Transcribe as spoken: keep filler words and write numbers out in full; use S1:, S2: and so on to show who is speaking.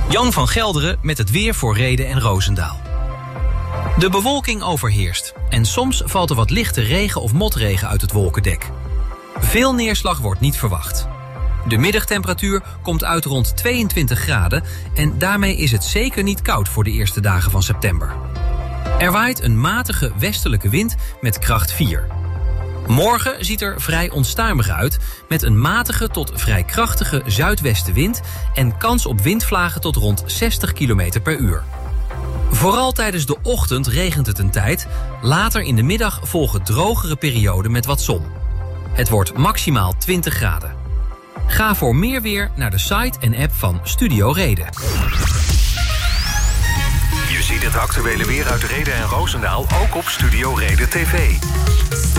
S1: Jan van Gelderen met het weer voor Rheden en Roosendaal. De bewolking overheerst en soms valt er wat lichte regen of motregen uit het wolkendek. Veel neerslag wordt niet verwacht. De middagtemperatuur komt uit rond tweeëntwintig graden en daarmee is het zeker niet koud voor de eerste dagen van september. Er waait een matige westelijke wind met kracht vier. Morgen ziet er vrij onstuimig uit met een matige tot vrij krachtige zuidwestenwind en kans op windvlagen tot rond zestig kilometer per uur. Vooral tijdens de ochtend regent het een tijd, later in de middag volgen drogere perioden met wat zon. Het wordt maximaal twintig graden. Ga voor meer weer naar de site en app van Studio Reden.
S2: Je ziet het actuele weer uit Rheden en Roosendaal ook op Studio Reden T V.